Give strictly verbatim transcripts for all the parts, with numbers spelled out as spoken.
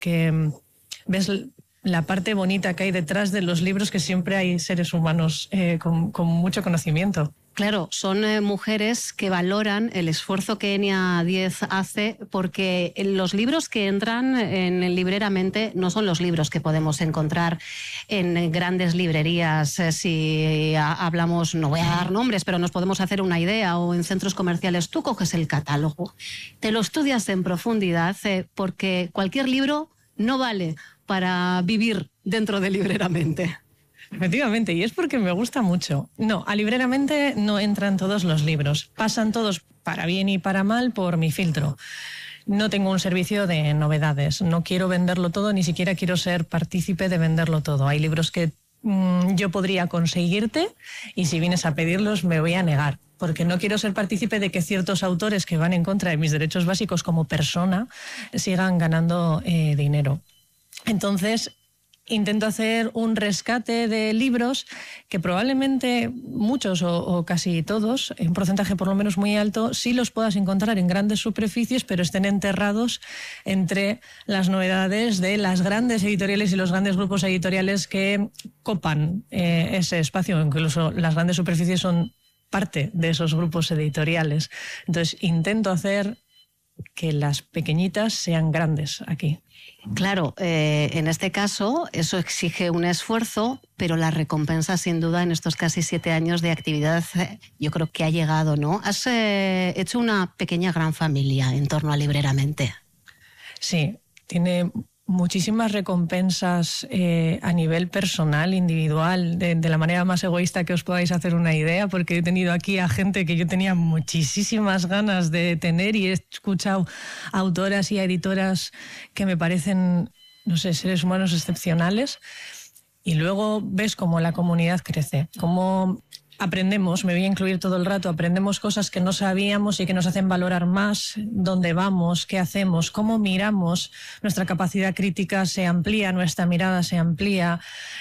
porque ves la parte bonita que hay detrás de los libros, que siempre hay seres humanos eh, con, con mucho conocimiento. Claro, son eh, mujeres que valoran el esfuerzo que Enia Díez hace, porque los libros que entran en Libreramente no son los libros que podemos encontrar en grandes librerías. Eh, si a, hablamos, no voy a dar nombres, pero nos podemos hacer una idea, o en centros comerciales. Tú coges el catálogo, te lo estudias en profundidad, eh, porque cualquier libro no vale para vivir dentro de Libreramente. Efectivamente, y es porque me gusta mucho. No, a Libreramente no entran todos los libros. Pasan todos, para bien y para mal, por mi filtro. No tengo un servicio de novedades. No quiero venderlo todo, ni siquiera quiero ser partícipe de venderlo todo. Hay libros que mmm, yo podría conseguirte, y si vienes a pedirlos me voy a negar, porque no quiero ser partícipe de que ciertos autores que van en contra de mis derechos básicos como persona sigan ganando eh, dinero. Entonces, intento hacer un rescate de libros que probablemente muchos o, o casi todos, un porcentaje por lo menos muy alto, sí los puedas encontrar en grandes superficies, pero estén enterrados entre las novedades de las grandes editoriales y los grandes grupos editoriales que copan eh, ese espacio. Incluso las grandes superficies son parte de esos grupos editoriales. Entonces, intento hacer que las pequeñitas sean grandes aquí. Claro, eh, en este caso eso exige un esfuerzo, pero la recompensa sin duda en estos casi siete años de actividad eh, yo creo que ha llegado, ¿no? Has eh, hecho una pequeña gran familia en torno a Libreramente. Sí, tiene muchísimas recompensas eh, a nivel personal, individual, de, de la manera más egoísta que os podáis hacer una idea, porque he tenido aquí a gente que yo tenía muchísimas ganas de tener, y he escuchado a autoras y a editoras que me parecen, no sé, seres humanos excepcionales, y luego ves cómo la comunidad crece, cómo aprendemos, me voy a incluir todo el rato, aprendemos cosas que no sabíamos y que nos hacen valorar más dónde vamos, qué hacemos, cómo miramos, nuestra capacidad crítica se amplía, nuestra mirada se amplía.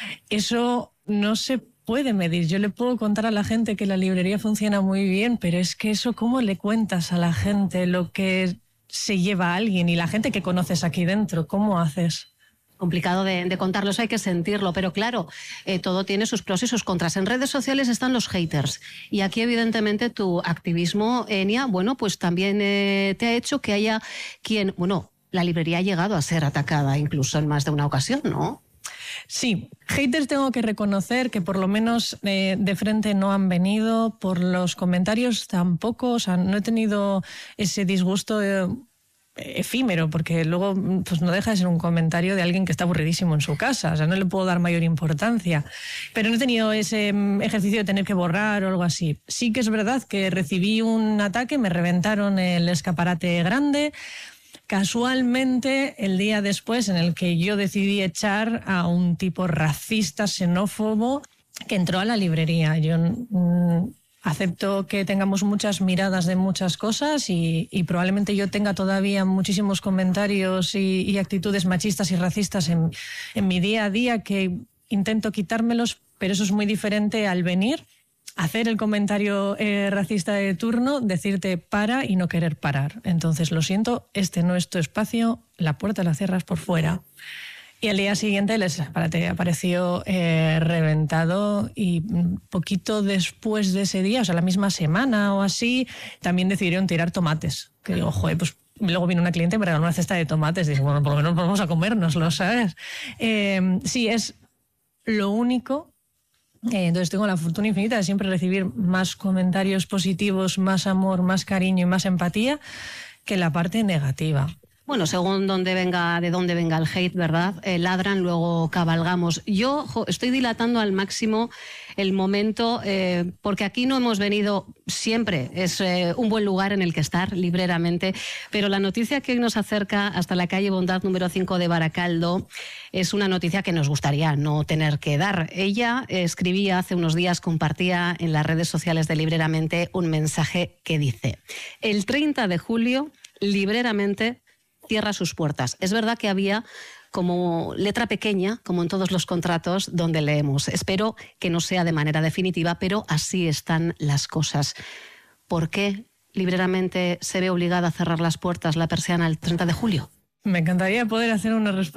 Eso no se puede medir. Yo le puedo contar a la gente que la librería funciona muy bien, pero es que eso, ¿cómo le cuentas a la gente lo que se lleva a alguien? Y la gente que conoces aquí dentro, ¿cómo haces? Complicado de, de contarlo, eso hay que sentirlo, pero claro, eh, todo tiene sus pros y sus contras. En redes sociales están los haters, y aquí evidentemente tu activismo, Enia, bueno, pues también eh, te ha hecho que haya quien, bueno, la librería ha llegado a ser atacada incluso en más de una ocasión, ¿no? Sí, haters tengo que reconocer que por lo menos eh, de frente no han venido, por los comentarios tampoco, o sea, no he tenido ese disgusto de... efímero, porque luego pues no deja de ser un comentario de alguien que está aburridísimo en su casa, o sea, no le puedo dar mayor importancia, pero no he tenido ese ejercicio de tener que borrar o algo así. Sí que es verdad que recibí un ataque, me reventaron el escaparate grande, casualmente el día después en el que yo decidí echar a un tipo racista, xenófobo, que entró a la librería. Yo mmm, acepto que tengamos muchas miradas de muchas cosas, y, y probablemente yo tenga todavía muchísimos comentarios y, y actitudes machistas y racistas en, en mi día a día que intento quitármelos, pero eso es muy diferente al venir, hacer el comentario eh, racista de turno, decirte para y no querer parar. Entonces, lo siento, este no es tu espacio, la puerta la cierras por fuera. Y al día siguiente el escaparate apareció eh, reventado, y poquito después de ese día, o sea, la misma semana o así, también decidieron tirar tomates. Que digo, joder, pues luego vino una cliente y me regaló una cesta de tomates. Digo, bueno, por lo menos vamos a comérnoslo, ¿sabes? Eh, sí, es lo único. Eh, entonces tengo la fortuna infinita de siempre recibir más comentarios positivos, más amor, más cariño y más empatía que la parte negativa. Bueno, según dónde venga, de dónde venga el hate, ¿verdad? Eh, ladran, luego cabalgamos. Yo jo, estoy dilatando al máximo el momento, eh, porque aquí no hemos venido siempre. Es eh, un buen lugar en el que estar, Libreramente. Pero la noticia que hoy nos acerca hasta la calle Bondad número cinco de Baracaldo es una noticia que nos gustaría no tener que dar. Ella eh, escribía hace unos días, compartía en las redes sociales de Libreramente un mensaje que dice: el treinta de julio, Libreramente cierra sus puertas. Es verdad que había como letra pequeña, como en todos los contratos, donde leemos: espero que no sea de manera definitiva, pero así están las cosas. ¿Por qué Libreramente se ve obligada a cerrar las puertas, la persiana, el treinta de julio? Me encantaría poder hacer una respuesta